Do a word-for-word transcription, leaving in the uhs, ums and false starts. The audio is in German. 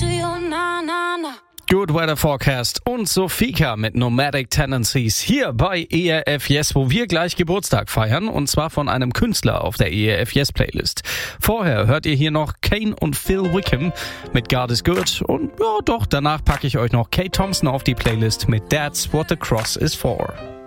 to you, na, na, na. Good Weather Forecast und Sofika mit Nomadic Tendencies hier bei E R F Yes, wo wir gleich Geburtstag feiern, und zwar von einem Künstler auf der E R F Yes Playlist. Vorher hört ihr hier noch Kane und Phil Wickham mit God is Good, und ja doch, danach packe ich euch noch Kate Thompson auf die Playlist mit That's What the Cross is For.